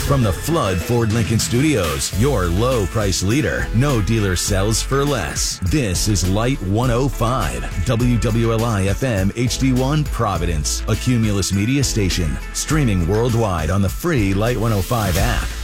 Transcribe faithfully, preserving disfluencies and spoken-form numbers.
From the Flood Ford Lincoln Studios, your low price leader. No dealer sells for less. This is Light one oh five, W W L I F M H D one Providence, a Cumulus Media station. Streaming worldwide on the free Light one oh five app.